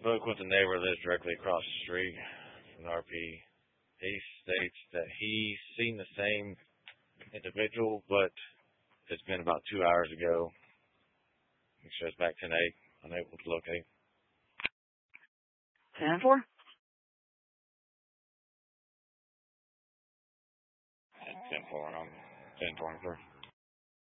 spoke with a neighbor that lives directly across the street from the RP. He states that he's seen the same individual, but it's been about 2 hours ago. He shows back 10-8, unable to locate. 10-4? 10-4, and I'm 10-23.